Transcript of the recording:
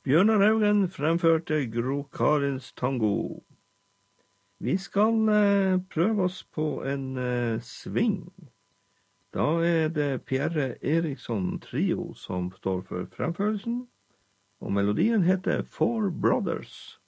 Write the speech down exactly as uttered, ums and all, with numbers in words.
Bjørnar Haugen fremførte Gro Karins tango. Vi skal eh, prøve oss på en eh, sving. Da er det Pierre Eriksson Trio som står for fremførelsen, og melodien heter Four Brothers.